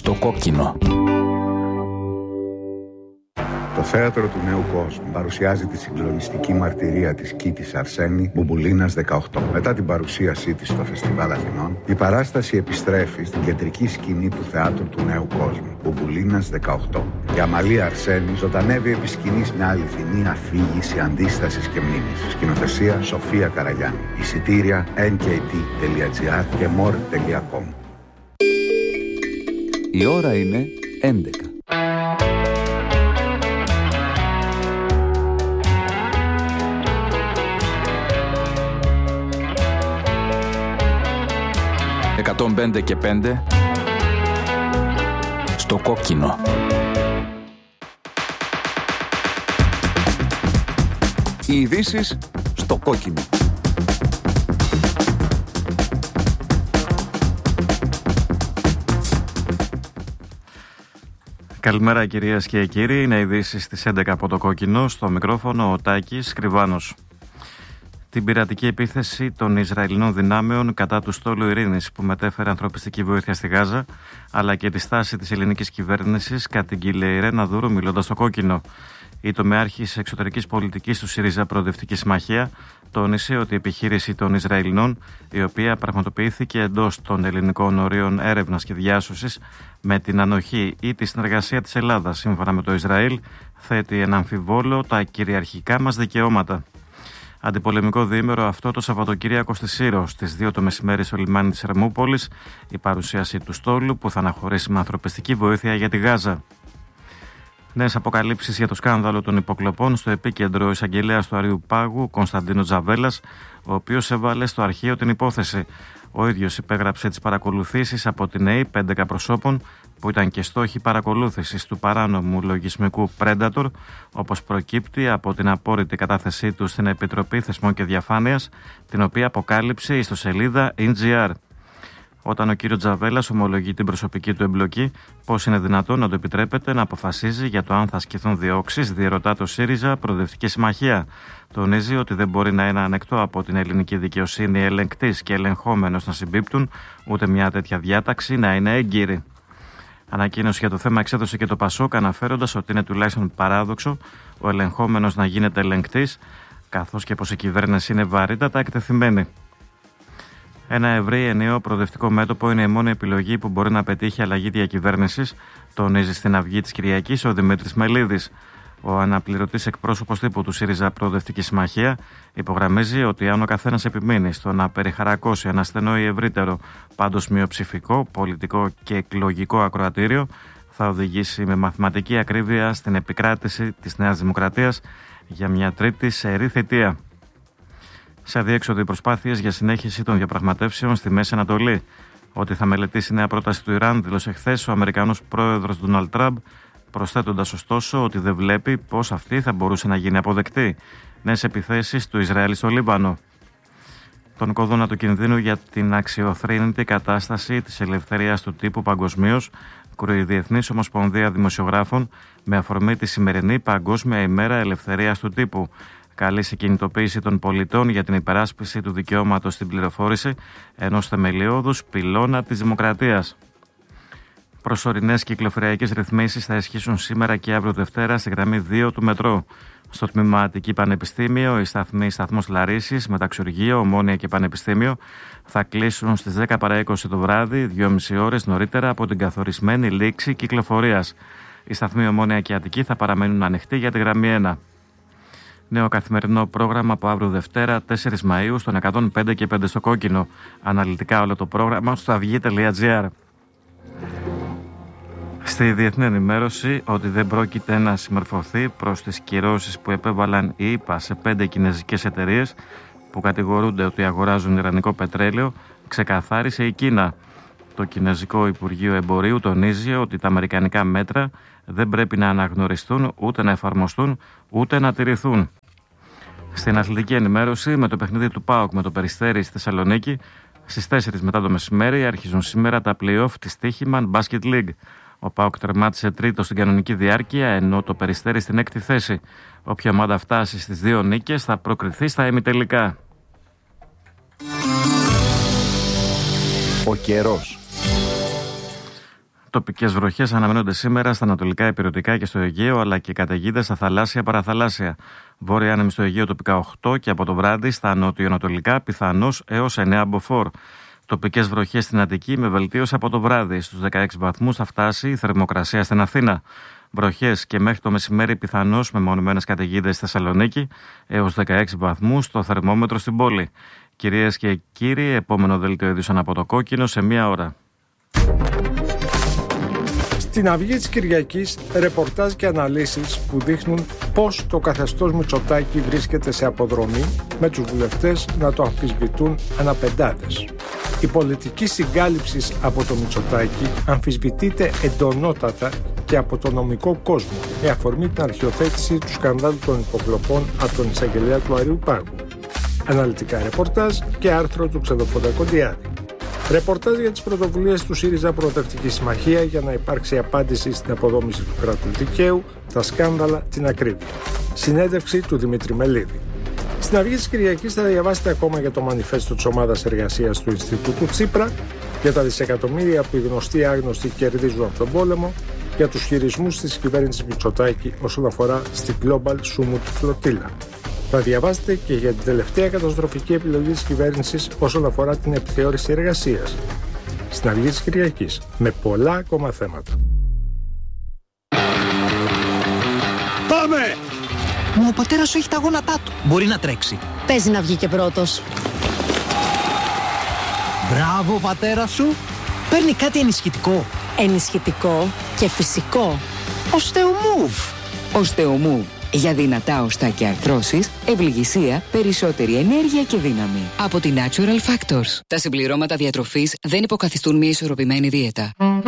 Στο κόκκινο. Το θέατρο του νέου κόσμου παρουσιάζει τη συγκλονιστική μαρτυρία της Κίτης Αρσένη Μπουμπουλίνας 18. Μετά την παρουσίασή της στο Φεστιβάλ Αθηνών, η παράσταση επιστρέφει στην κεντρική σκηνή του θεάτρου του νέου κόσμου, Μπουμπουλίνας 18. Η Αμαλία Αρσένη ζωντανεύει επί σκηνής μια αληθινή αφήγηση αντίστασης και μνήμης. Σκηνοθεσία Σοφία Καραγιάννη. Εισιτήρια nkt.gr και more.com. Η ώρα είναι 11. «105 και 5» στο κόκκινο. Οι ειδήσεις στο κόκκινο. Καλημέρα κυρίες και κύριοι, είναι ειδήσεις στις 11 από το κόκκινο. Στο μικρόφωνο ο Τάκης Κρυβάνος. Την πειρατική επίθεση των Ισραηλινών δυνάμεων κατά του στόλου ειρήνης που μετέφερε ανθρωπιστική βοήθεια στη Γάζα, αλλά και τη στάση της ελληνικής κυβέρνησης, κατήγγειλε η Ρένα Δούρου μιλώντας στο κόκκινο. Η τομεάρχης εξωτερικής πολιτικής του ΣΥΡΙΖΑ Προοδευτική Συμμαχία τόνισε ότι η επιχείρηση των Ισραηλινών, η οποία πραγματοποιήθηκε εντός των ελληνικών ορίων έρευνας και διάσωσης, με την ανοχή ή τη συνεργασία της Ελλάδας σύμφωνα με το Ισραήλ, θέτει ένα αμφιβόλο τα κυριαρχικά μας δικαιώματα. Αντιπολεμικό διήμερο αυτό το Σαββατοκύριακο στη Σύρο, στις 2 το μεσημέρι στο λιμάνι της Ερμούπολης, η παρουσίαση του στόλου που θα αναχωρήσει με ανθρωπιστική βοήθεια για τη Γάζα. Νέες αποκαλύψεις για το σκάνδαλο των υποκλοπών στο επίκεντρο εισαγγελέας του Αριού Πάγου, Κωνσταντίνος Τζαβέλας, ο οποίος έβαλε στο αρχείο την υπόθεση. Ο ίδιος υπέγραψε τις παρακολουθήσεις από την ΕΕΠ 11 προσώπων που ήταν και στόχοι παρακολούθησης του παράνομου λογισμικού Predator, όπως προκύπτει από την απόρριτη κατάθεσή του στην Επιτροπή Θεσμών και Διαφάνειας, την οποία αποκάλυψε η ιστοσελίδα NGR. Όταν ο κύριος Τζαβέλας ομολογεί την προσωπική του εμπλοκή, πώς είναι δυνατόν να του επιτρέπεται να αποφασίζει για το αν θα ασκηθούν διώξεις, διερωτά το ΣΥΡΙΖΑ Προοδευτική Συμμαχία. Τονίζει ότι δεν μπορεί να είναι ανεκτό από την ελληνική δικαιοσύνη ελεγκτής και ελεγχόμενος να συμπίπτουν, ούτε μια τέτοια διάταξη να είναι έγκυρη. Ανακοίνωση για το θέμα εξέδωσε και το ΠΑΣΟΚ, αναφέροντας ότι είναι τουλάχιστον παράδοξο ο ελεγχόμενος να γίνεται ελεγκτής, καθώς και πως η κυβέρνηση είναι βαρύτατα εκτεθειμένη. Ένα ευρύ ενιαίο προοδευτικό μέτωπο είναι η μόνη επιλογή που μπορεί να πετύχει αλλαγή διακυβέρνησης, τονίζει στην Αυγή της Κυριακής ο Δημήτρης Μελίδης. Ο αναπληρωτής εκπρόσωπος τύπου του ΣΥΡΙΖΑ Προοδευτική Συμμαχία υπογραμμίζει ότι αν ο καθένας επιμείνει στο να περιχαρακώσει ένα στενό ή ευρύτερο, πάντως μειοψηφικό, πολιτικό και εκλογικό ακροατήριο, θα οδηγήσει με μαθηματική ακρίβεια στην επικράτηση της Νέας Δημοκρατίας για μια τρίτη σερή θητεία. Σε αδιέξοδο οι προσπάθειες για συνέχιση των διαπραγματεύσεων στη Μέση Ανατολή. Ότι θα μελετήσει νέα πρόταση του Ιράν, δήλωσε χθες ο Αμερικανός πρόεδρος Ντόναλντ Τραμπ, προσθέτοντας ωστόσο ότι δεν βλέπει πώς αυτή θα μπορούσε να γίνει αποδεκτή. Νέες επιθέσεις του Ισραήλ στο Λίβανο. Τον κόδωνα του κινδύνου για την αξιοθρήνητη κατάσταση της ελευθερίας του τύπου παγκοσμίως, κρούει η Διεθνής Ομοσπονδία Δημοσιογράφων με αφορμή τη σημερινή Παγκόσμια ημέρα ελευθερίας του τύπου. Καλεί σε κινητοποίηση των πολιτών για την υπεράσπιση του δικαιώματος στην πληροφόρηση, ενός θεμελιώδους πυλώνα της δημοκρατίας. Προσωρινές κυκλοφοριακές ρυθμίσεις θα ισχύσουν σήμερα και αύριο Δευτέρα στη γραμμή 2 του μετρό. Στο τμήμα Αττική Πανεπιστήμιο, οι σταθμός Λαρίσης, Μεταξουργείο, Ομόνια και Πανεπιστήμιο θα κλείσουν στις 10 παρά 20 το βράδυ, 2,5 ώρες νωρίτερα από την καθορισμένη λήξη κυκλοφορίας. Οι σταθμοί Ομόνια και Αττική θα παραμένουν ανοιχτοί για τη γραμμή 1. Νέο καθημερινό πρόγραμμα από αύριο Δευτέρα, 4 Μαΐου, στον 105 και 5 στο κόκκινο. Αναλυτικά όλο το πρόγραμμα στο αυγή.gr. Στη διεθνή ενημέρωση ότι δεν πρόκειται να συμμορφωθεί προς τις κυρώσεις που επέβαλαν οι ΗΠΑ σε 5 κινέζικες εταιρείες που κατηγορούνται ότι αγοράζουν ιρανικό πετρέλαιο, ξεκαθάρισε η Κίνα. Το Κινέζικο Υπουργείο Εμπορίου τονίζει ότι τα αμερικανικά μέτρα δεν πρέπει να αναγνωριστούν, ούτε να εφαρμοστούν, ούτε να τηρηθούν. Στην αθλητική ενημέρωση, με το παιχνίδι του ΠΑΟΚ με το Περιστέρι στη Θεσσαλονίκη, στις 4 μετά το μεσημέρι αρχίζουν σήμερα τα play-off της Τύχημαν Basket League. Ο ΠΑΟΚ τερμάτισε τρίτο στην κανονική διάρκεια, ενώ το Περιστέρι στην 6η θέση. Όποια ομάδα φτάσει στις 2 νίκες θα προκριθεί στα ημιτελικά. Ο καιρός. Τοπικές βροχές αναμένονται σήμερα στα ανατολικά ηπειρωτικά και στο Αιγαίο, αλλά και καταιγίδες στα θαλάσσια παραθαλάσσια. Βόρεια άνεμη στο Αιγαίο τοπικά 8 και από το βράδυ στα νοτιοανατολικά πιθανώς έως 9 μποφόρ. Τοπικές βροχές στην Αττική με βελτίωση από το βράδυ. Στους 16 βαθμούς θα φτάσει η θερμοκρασία στην Αθήνα. Βροχές και μέχρι το μεσημέρι πιθανώς με μονομένες καταιγίδες στη Θεσσαλονίκη, έως 16 βαθμούς το θερμόμετρο στην πόλη. Κυρίες και κύριοι, επόμενο δελτίο ειδήσεων από το Κόκκινο σε 1 ώρα. Στην Αυγή της Κυριακής, ρεπορτάζ και αναλύσεις που δείχνουν πώς το καθεστώς Μητσοτάκη βρίσκεται σε αποδρομή, με τους βουλευτές να το αμφισβητούν αναπεντάδες. Η πολιτική συγκάλυψη από το Μητσοτάκη αμφισβητείται εντονότατα και από το νομικό κόσμο, με αφορμή την αρχιοθέτηση του σκανδάλου των υποκλοπών από τον εισαγγελέα του Αριού Πάγου. Αναλυτικά ρεπορτάζ και άρθρο του Ξεδοφόντα Κοντιάδη. Ρεπορτάζ για τις πρωτοβουλίες του ΣΥΡΙΖΑ Προοδευτική Συμμαχία για να υπάρξει απάντηση στην αποδόμηση του κράτους δικαίου, τα σκάνδαλα, την ακρίβεια. Συνέντευξη του Δημήτρη Μελίδη. Στην Αυγή της Κυριακής θα διαβάσετε ακόμα για το μανιφέστο της ομάδας εργασίας του Ινστιτούτου Τσίπρα, για τα δισεκατομμύρια που οι γνωστοί άγνωστοι κερδίζουν από τον πόλεμο, για τους χειρισμούς της κυβέρνησης Μητσοτάκη όσον αφορά στη Global Sumut Flotilla. Θα διαβάσετε και για την τελευταία καταστροφική επιλογή της κυβέρνησης όσον αφορά την επιθεώρηση εργασίας. Στην Αυγή της Κυριακής, με πολλά ακόμα θέματα. Πάμε! Μα ο πατέρας σου έχει τα γόνατά του. Μπορεί να τρέξει. Παίζει να βγει και πρώτος. Μπράβο, πατέρα σου. Παίρνει κάτι ενισχυτικό. Ενισχυτικό και φυσικό. Osteomove. Osteomove. Για δυνατά οστά και αρθρώσεις, ευληγησία, περισσότερη ενέργεια και δύναμη. Από τη Natural Factors. Τα συμπληρώματα διατροφής δεν υποκαθιστούν μια ισορροπημένη δίαιτα.